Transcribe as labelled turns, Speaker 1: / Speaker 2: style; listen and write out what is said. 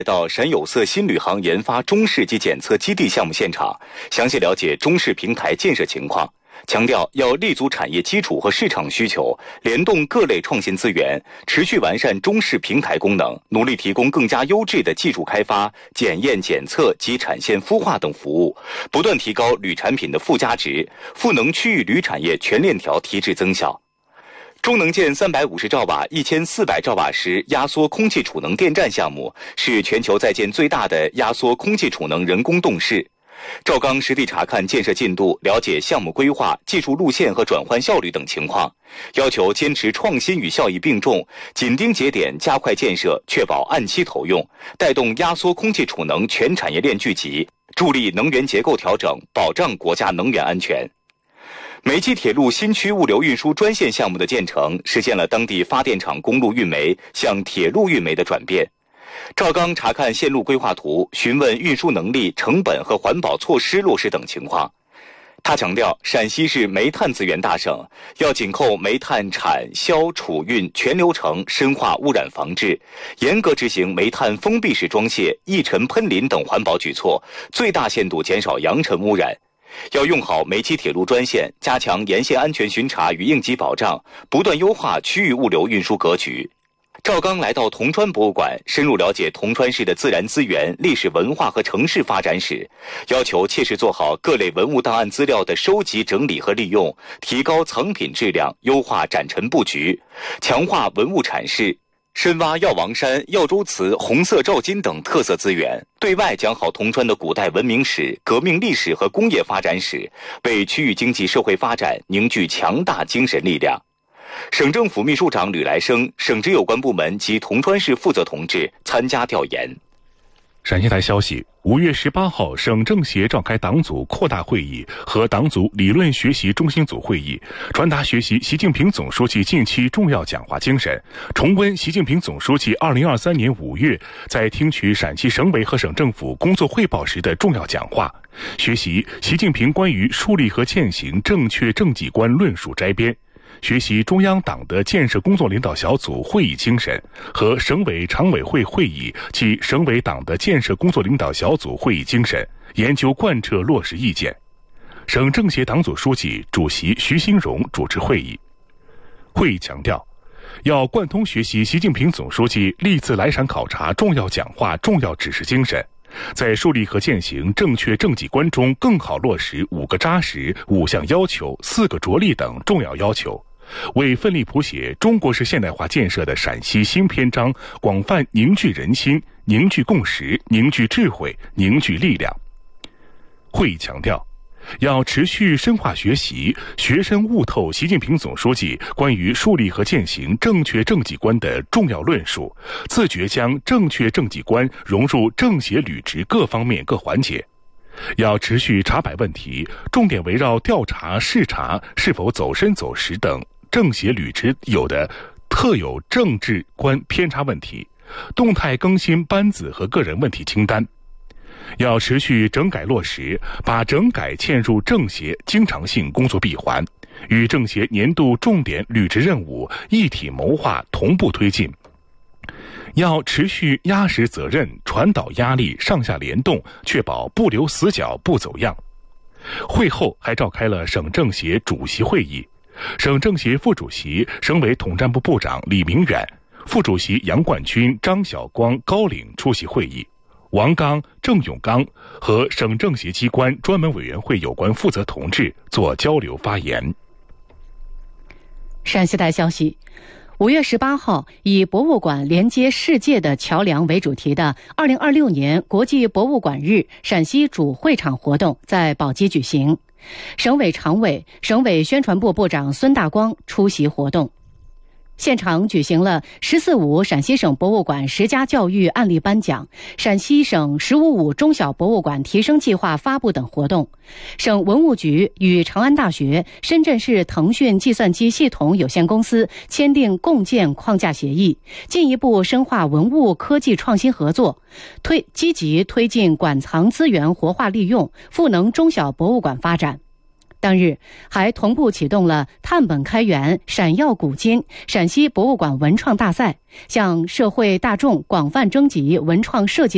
Speaker 1: 到陕有色新旅航研发中试及检测基地项目现场，详细了解中试平台建设情况，强调要立足产业基础和市场需求，联动各类创新资源，持续完善中试平台功能，努力提供更加优质的技术开发、检验检测及产线孵化等服务，不断提高铝产品的附加值，赋能区域铝产业全链条提质增效。中能建350兆瓦、1400兆瓦时压缩空气储能电站项目，是全球在建最大的压缩空气储能人工动室。赵刚实地查看建设进度，了解项目规划、技术路线和转换效率等情况，要求坚持创新与效益并重，紧盯节点加快建设，确保按期投用，带动压缩空气储能全产业链聚集，助力能源结构调整，保障国家能源安全。煤气铁路新区物流运输专线项目的建成，实现了当地发电厂公路运煤向铁路运煤的转变。赵刚查看线路规划图，询问运输能力、成本和环保措施落实等情况。他强调，陕西是煤炭资源大省，要紧扣煤炭产销储运全流程，深化污染防治，严格执行煤炭封闭式装卸、抑尘喷淋等环保举措，最大限度减少扬尘污染。要用好煤气铁路专线，加强沿线安全巡查与应急保障，不断优化区域物流运输格局。赵刚来到铜川博物馆，深入了解铜川市的自然资源、历史文化和城市发展史，要求切实做好各类文物档案资料的收集、整理和利用，提高藏品质量，优化展陈布局，强化文物阐释，深挖药王山、耀州瓷、红色照金等特色资源，对外讲好铜川的古代文明史、革命历史和工业发展史，为区域经济社会发展凝聚强大精神力量。省政府秘书长吕来生、省直有关部门及铜川市负责同志参加调研。
Speaker 2: 陕西台消息，5月18号，省政协召开党组扩大会议和党组理论学习中心组会议，传达学习习近平总书记近期重要讲话精神，重温习近平总书记2023年5月在听取陕西省委和省政府工作汇报时的重要讲话，学习习近平关于树立和践行正确政绩观论述摘编，学习中央党的建设工作领导小组会议精神和省委常委会会议及省委党的建设工作领导小组会议精神，研究贯彻落实意见。省政协党组书记、主席徐兴荣主持会议。会议强调，要贯通学习习近平总书记历次来陕考察重要讲话、重要指示精神，在树立和践行正确政绩观中更好落实5个扎实、5项要求、4个着力等重要要求，为奋力谱写中国式现代化建设的陕西新篇章广泛凝聚人心、凝聚共识、凝聚智慧、凝聚力量。会议强调，要持续深化学习，学深悟透习近平总书记关于树立和践行正确政绩观的重要论述，自觉将正确政绩观融入政协履职各方面各环节。要持续查摆问题，重点围绕调查、视察是否走深走实等政协履职特有政治观偏差问题，动态更新班子和个人问题清单。要持续整改落实，把整改嵌入政协经常性工作闭环，与政协年度重点履职任务一体谋划同步推进。要持续压实责任，传导压力，上下联动，确保不留死角、不走样。会后还召开了省政协主席会议，省政协副主席、省委统战部部长李明远、副主席杨冠军、张晓光、高岭出席会议。王刚、郑永刚和省政协机关专门委员会有关负责同志做交流发言。
Speaker 3: 陕西台消息，5月18号，以博物馆连接世界的桥梁为主题的2026年国际博物馆日陕西主会场活动在宝鸡举行。省委常委、省委宣传部部长孙大光出席活动。现场举行了“14.5”陕西省博物馆10佳教育案例颁奖、陕西省“15.5”中小博物馆提升计划发布等活动。省文物局与长安大学、深圳市腾讯计算机系统有限公司签订共建框架协议，进一步深化文物科技创新合作，积极推进馆藏资源活化利用，赋能中小博物馆发展。当日还同步启动了探本开源、闪耀古今陕西博物馆文创大赛，向社会大众广泛征集文创设计